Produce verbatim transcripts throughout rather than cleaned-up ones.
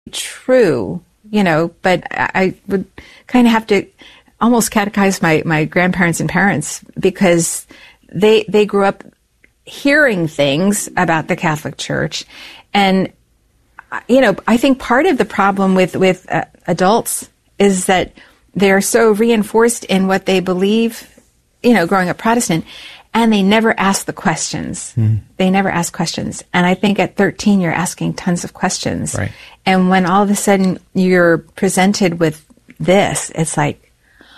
true, you know, but I would kind of have to almost catechize my, my grandparents and parents because they they grew up hearing things about the Catholic Church. And, you know, I think part of the problem with, with uh, adults is that they're so reinforced in what they believe, you know, growing up Protestant, and they never ask the questions. Mm. They never ask questions. And I think at thirteen, you're asking tons of questions. Right. And when all of a sudden you're presented with this, it's like,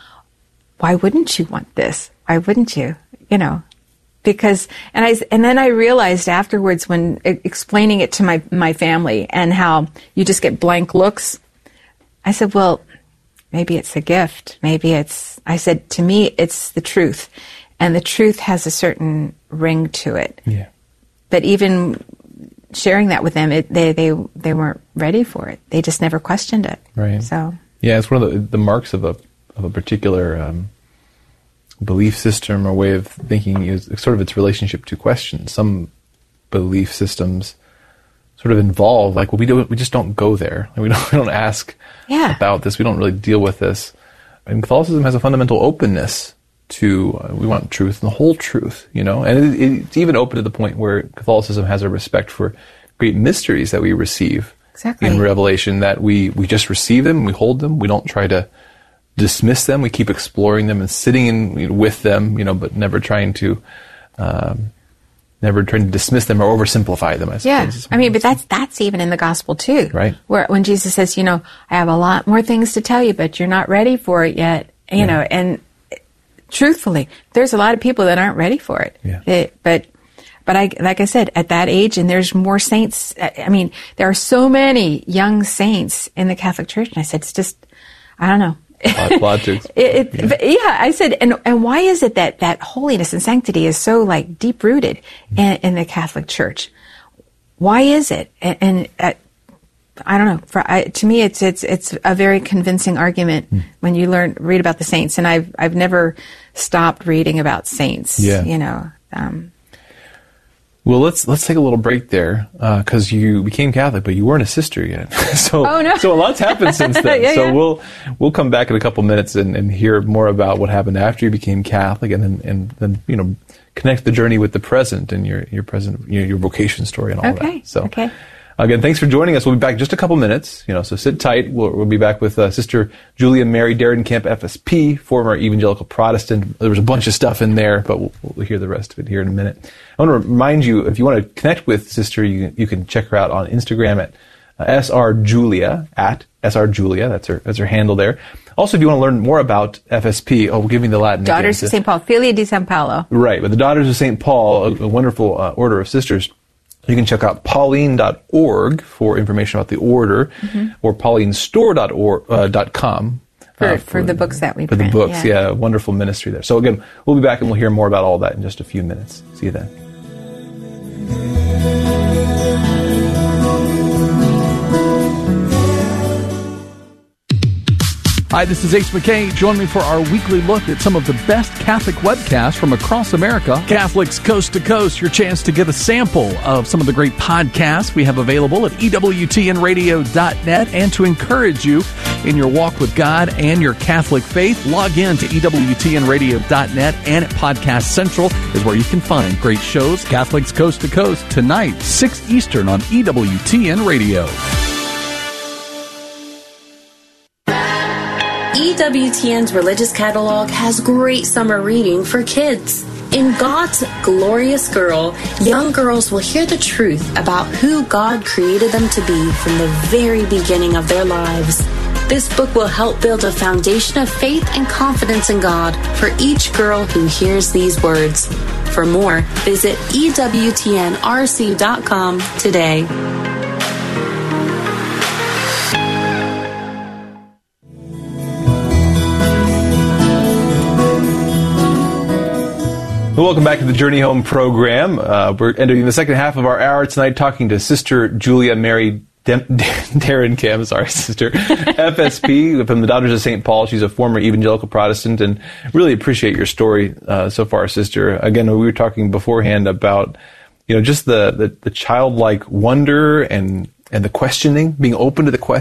why wouldn't you want this? Why wouldn't you? You know, because, and I, and then I realized afterwards when explaining it to my, my family and how you just get blank looks, I said, well, maybe it's a gift. Maybe it's, I said, to me, it's the truth. And the truth has a certain ring to it. Yeah. But even sharing that with them, it, they, they, they weren't ready for it. They just never questioned it. Right. So. Yeah, it's one of the, the marks of a, of a particular, um, belief system or way of thinking is sort of its relationship to questions. Some belief systems sort of involve, like, well, we don't, we just don't go there. Like, we don't, we don't ask yeah. about this. We don't really deal with this. And Catholicism has a fundamental openness to, uh, we want truth and the whole truth, you know, and it, it's even open to the point where Catholicism has a respect for great mysteries that we receive exactly. in Revelation, that we, we just receive them, we hold them, we don't try to dismiss them, we keep exploring them and sitting in you know, with them, you know, but never trying to, um, never trying to dismiss them or oversimplify them. I suppose. Yeah, I mean, but that's that's even in the gospel too, right? Where when Jesus says, you know, I have a lot more things to tell you, but you're not ready for it yet, you yeah. know. And truthfully, there's a lot of people that aren't ready for it. Yeah. They, but but I like I said, at that age, and there's more saints. I mean, there are so many young saints in the Catholic Church, and I said, it's just, I don't know. A lot to it, it, yeah. yeah, I said, and and why is it that, that holiness and sanctity is so like deep rooted in, in the Catholic Church? Why is it? And, and uh, I don't know. For I, to me, it's it's it's a very convincing argument mm. when you learn read about the saints. And I've I've never stopped reading about saints. Yeah. You know. Um, Well, let's let's take a little break there because uh, you became Catholic, but you weren't a sister yet. so, oh, no. so a lot's happened since then. yeah, so yeah. we'll we'll come back in a couple minutes and, and hear more about what happened after you became Catholic, and then and then you know connect the journey with the present and your your present you know, your vocation story and all okay. that. So okay. Again, thanks for joining us. We'll be back in just a couple minutes. You know, so sit tight. We'll, we'll be back with uh, Sister Julia Mary Derenkamp, F S P, former evangelical Protestant. There was a bunch of stuff in there, but we'll, we'll hear the rest of it here in a minute. I want to remind you, if you want to connect with Sister, you, you can check her out on Instagram at uh, S R Julia, at S R Julia. That's her, that's her handle there. Also, if you want to learn more about F S P, oh, give me the Latin. Daughters again. of Saint Paul, Filia di San Paolo. Right, but the Daughters of Saint Paul, a, a wonderful uh, order of sisters. You can check out Pauline dot org for information about the order, mm-hmm. or Pauline Store dot com. For, uh, for, for the books that we For print, the books, yeah. yeah, wonderful ministry there. So again, we'll be back and we'll hear more about all that in just a few minutes. See you then. Hi, this is Ace McKay. Join me for our weekly look at some of the best Catholic webcasts from across America. Catholics Coast to Coast, your chance to get a sample of some of the great podcasts we have available at E W T N radio dot net. And to encourage you in your walk with God and your Catholic faith, log in to E W T N radio dot net, and at Podcast Central is where you can find great shows. Catholics Coast to Coast, tonight, six Eastern on E W T N Radio. E W T N's religious catalog has great summer reading for kids. In God's Glorious Girl, young girls will hear the truth about who God created them to be from the very beginning of their lives. This book will help build a foundation of faith and confidence in God for each girl who hears these words. For more, visit E W T N R C dot com today. Welcome back to the Journey Home program. Uh, we're entering the second half of our hour tonight talking to Sister Julia Mary Derenkamp, sorry, Sister, F S P from the Daughters of Saint Paul. She's a former evangelical Protestant, and really appreciate your story uh, so far, Sister. Again, we were talking beforehand about, you know, just the, the, the childlike wonder and and the questioning, being open to the questioning.